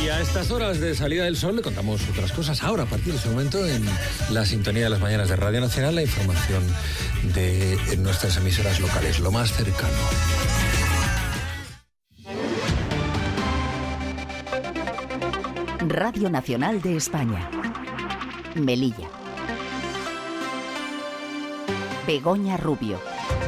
Y a estas horas de salida del sol le contamos otras cosas. Ahora, a partir de ese momento, en la sintonía de las mañanas de Radio Nacional, la información de nuestras emisoras locales, lo más cercano. Radio Nacional de España. Melilla. Begoña Rubio.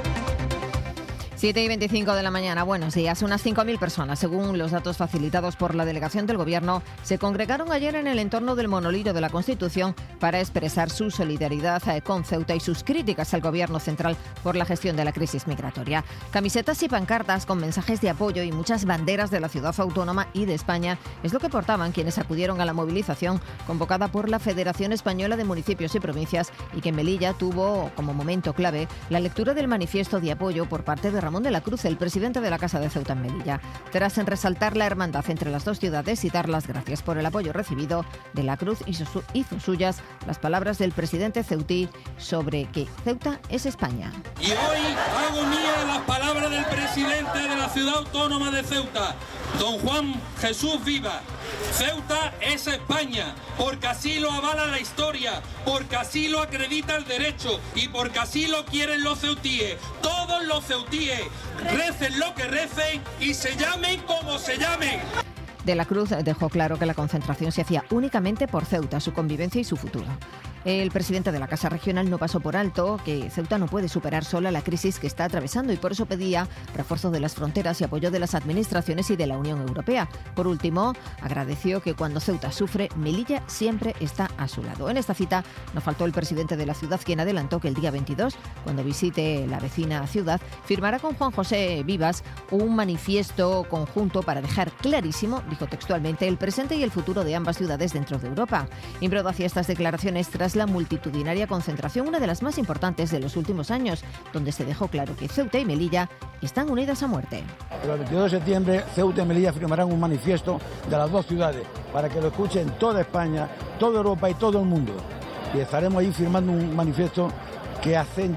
7:25 de la mañana. Buenos días. Unas 5.000 personas, según los datos facilitados por la delegación del Gobierno, se congregaron ayer en el entorno del monolito de la Constitución para expresar su solidaridad con Ceuta y sus críticas al Gobierno central por la gestión de la crisis migratoria. Camisetas y pancartas con mensajes de apoyo y muchas banderas de la ciudad autónoma y de España es lo que portaban quienes acudieron a la movilización convocada por la Federación Española de Municipios y Provincias, y que en Melilla tuvo como momento clave la lectura del manifiesto de apoyo por parte de Ramón de la Cruz, el presidente de la Casa de Ceuta en Melilla. Tras resaltar la hermandad entre las dos ciudades y dar las gracias por el apoyo recibido, de la Cruz hizo suyas las palabras del presidente ceutí sobre que Ceuta es España. Y hoy hago mía las palabras del presidente de la ciudad autónoma de Ceuta, don Juan Jesús Viva. Ceuta es España, porque así lo avala la historia, porque así lo acredita el derecho y porque así lo quieren los ceutíes. Todos los ceutíes, recen lo que recen y se llamen como se llamen. De la Cruz dejó claro que la concentración se hacía únicamente por Ceuta, su convivencia y su futuro. El presidente de la Casa Regional no pasó por alto que Ceuta no puede superar sola la crisis que está atravesando, y por eso pedía refuerzo de las fronteras y apoyo de las administraciones y de la Unión Europea. Por último, agradeció que cuando Ceuta sufre, Melilla siempre está a su lado. En esta cita no faltó el presidente de la ciudad, quien adelantó que el día 22, cuando visite la vecina ciudad, firmará con Juan José Vivas un manifiesto conjunto para dejar clarísimo, dijo textualmente, el presente y el futuro de ambas ciudades dentro de Europa. Imbroda hacía estas declaraciones tras la multitudinaria concentración, una de las más importantes de los últimos años, donde se dejó claro que Ceuta y Melilla están unidas a muerte. El 22 de septiembre, Ceuta y Melilla firmarán un manifiesto de las dos ciudades para que lo escuchen toda España, toda Europa y todo el mundo. Y estaremos ahí firmando un manifiesto que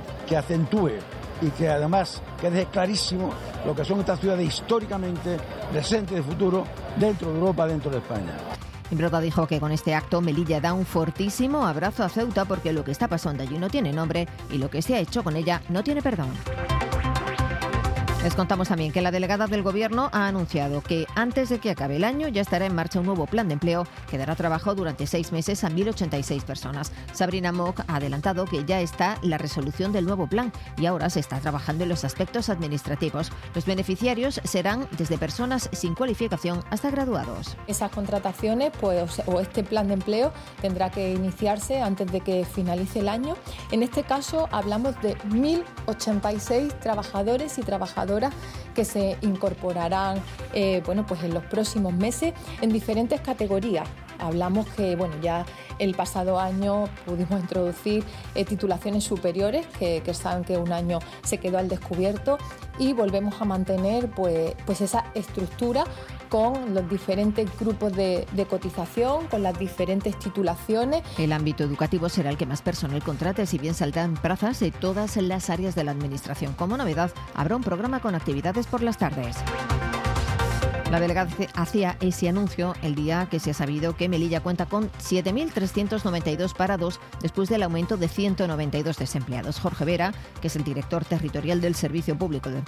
acentúe y que además que deje clarísimo lo que son estas ciudades históricamente, presente y futuro, dentro de Europa, dentro de España. Imbroda dijo que con este acto Melilla da un fortísimo abrazo a Ceuta, porque lo que está pasando allí no tiene nombre y lo que se ha hecho con ella no tiene perdón. Les contamos también que la delegada del Gobierno ha anunciado que antes de que acabe el año ya estará en marcha un nuevo plan de empleo que dará trabajo durante 6 meses a 1.086 personas. Sabrina Mock ha adelantado que ya está la resolución del nuevo plan y ahora se está trabajando en los aspectos administrativos. Los beneficiarios serán desde personas sin cualificación hasta graduados. Esas contrataciones o este plan de empleo tendrá que iniciarse antes de que finalice el año. En este caso hablamos de 1.086 trabajadores y trabajadoras que se incorporarán pues en los próximos meses en diferentes categorías. Hablamos que ya el pasado año pudimos introducir titulaciones superiores, que saben que un año se quedó al descubierto, y volvemos a mantener pues esa estructura con los diferentes grupos de cotización, con las diferentes titulaciones. El ámbito educativo será el que más personal contrate, si bien saldrán plazas de todas las áreas de la administración. Como novedad, habrá un programa con actividades por las tardes. La delegada hacía ese anuncio el día que se ha sabido que Melilla cuenta con 7.392 parados después del aumento de 192 desempleados. Jorge Vera, que es el director territorial del Servicio Público de Empleo